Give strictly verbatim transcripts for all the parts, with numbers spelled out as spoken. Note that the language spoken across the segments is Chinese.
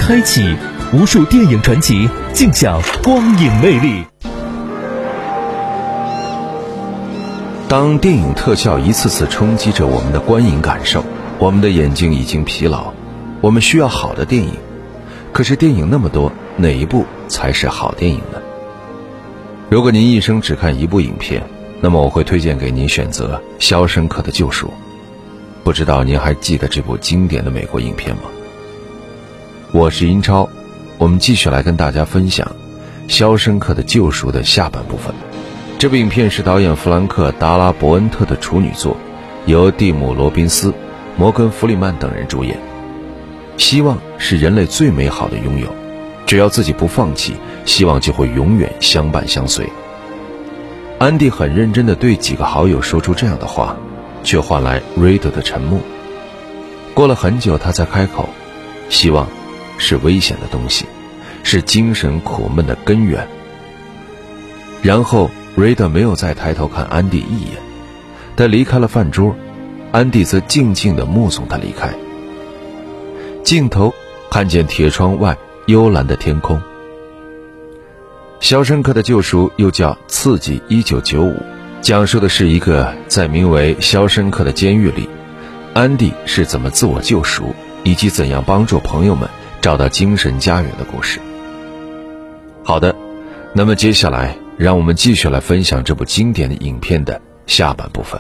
开启，无数电影传奇尽享光影魅力。 当电影特效一次次冲击着我们的观影感受，我们的眼睛已经疲劳，我们需要好的电影。可是电影那么多，哪一部才是好电影呢？如果您一生只看一部影片，那么我会推荐给您选择《肖申克的救赎》。不知道您还记得这部经典的美国影片吗？我是英超，我们继续来跟大家分享《肖申克的救赎》的下半部分。这部影片是导演弗兰克·达拉伯恩特的处女作，由蒂姆·罗宾斯、摩根·弗里曼等人主演。希望是人类最美好的拥有，只要自己不放弃，希望就会永远相伴相随。安迪很认真地对几个好友说出这样的话，却换来瑞德的沉默。过了很久，他才开口，希望是危险的东西，是精神苦闷的根源。然后瑞德没有再抬头看安迪一眼，他离开了饭桌，安迪则静静地目送他离开。镜头看见铁窗外幽蓝的天空。肖申克的救赎又叫刺激一九九五，讲述的是一个在名为肖申克的监狱里，安迪是怎么自我救赎，以及怎样帮助朋友们找到精神家园的故事。好的，那么接下来让我们继续来分享这部经典的影片的下半部分。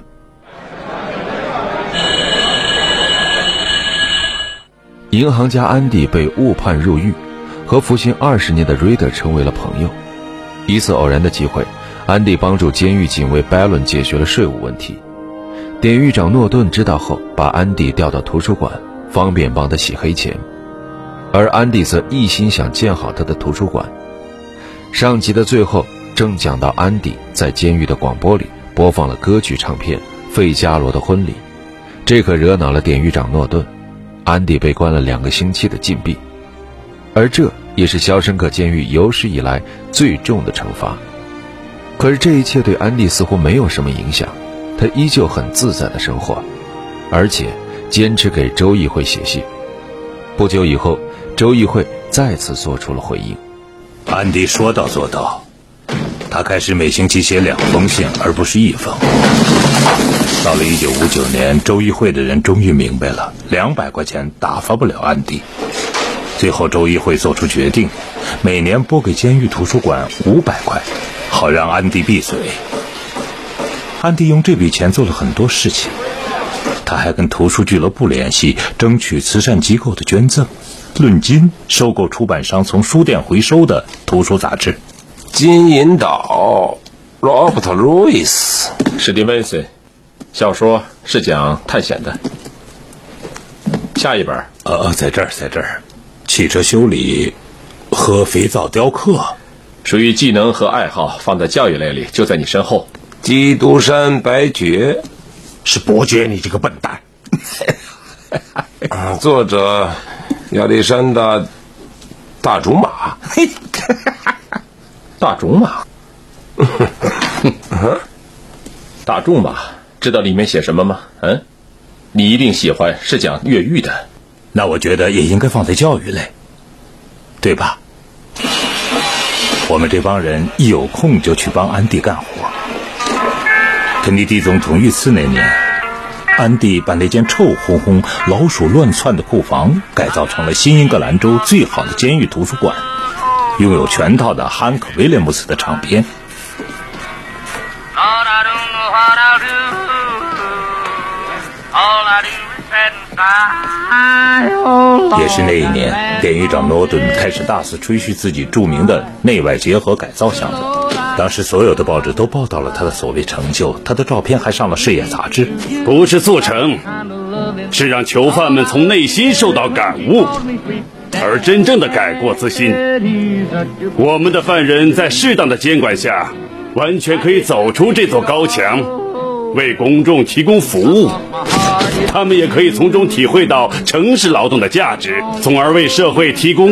银行家安迪被误判入狱，和服刑二十年的瑞德成为了朋友。一次偶然的机会，安迪帮助监狱警卫拜伦解决了税务问题。典狱长诺顿知道后，把安迪调到图书馆，方便帮他洗黑钱。而安迪则一心想建好他的图书馆。上集的最后正讲到安迪在监狱的广播里播放了歌剧唱片《费加罗的婚礼》，这可惹恼了典狱长诺顿。安迪被关了两个星期的禁闭，而这也是肖申克监狱有史以来最重的惩罚。可是这一切对安迪似乎没有什么影响，他依旧很自在的生活，而且坚持给州议会写信。不久以后，州议会再次做出了回应。 安迪说到做到，他开始每星期写两封信，而不是一封。到了一九五九年，州议会的人终于明白了，两百块钱打发不了安迪。最后州议会做出决定，每年拨给监狱图书馆五百块，好让安迪闭嘴。安迪用这笔钱做了很多事情，他还跟图书俱乐部联系，争取慈善机构的捐赠，论斤收购出版商从书店回收的图书杂志。 金银岛，罗伯特·路易斯， 史蒂文森，小说是讲探险的。下一本， 呃，在这儿，在这儿，汽车修理和肥皂雕刻， 属于技能和爱好，放在教育类里，就在你身后。 基督山伯爵， 是伯爵，你这个笨蛋。 作者亚历山大·大竹马。 大竹马。大竹马，知道里面写什么吗？嗯，你一定喜欢，是讲越狱的。 那我觉得也应该放在教育类，对吧？我们这帮人一有空就去帮安迪干活。肯尼迪总统遇刺那年，安迪把那间臭烘烘、老鼠乱窜的库房改造成了新英格兰州最好的监狱图书馆，拥有全套的汉克·威廉姆斯的唱片。也是那一年，典狱长诺顿开始大肆吹嘘自己著名的内外结合改造项目。当时所有的报纸都报道了他的所谓成就，他的照片还上了《事业》杂志。 不是速成，是让囚犯们从内心受到感悟，而真正的改过自新。我们的犯人在适当的监管下，完全可以走出这座高墙，为公众提供服务。他们也可以从中体会到城市劳动的价值，从而为社会提供